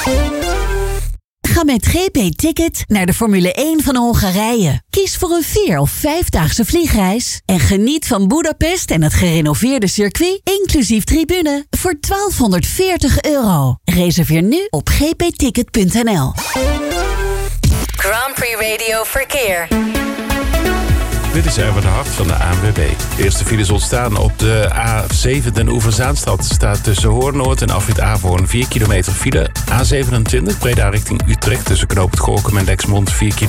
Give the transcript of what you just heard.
Ga met GP Ticket naar de Formule 1 van Hongarije. Kies voor een 4 of 5-daagse vliegreis. En geniet van Budapest en het gerenoveerde circuit, inclusief tribune, voor €1240. Reserveer nu op gpticket.nl. Grand Prix Radio Verkeer. Dit is Erwin de Hart van de ANWB. De eerste files ontstaan op de A7 Den Oever-Zaanstad. Staat tussen Hoornoord en Afrit Averhoorn 4 kilometer file. A27 Breda richting Utrecht tussen Knoop het Gorinchem en Lexmond 4 kilometer.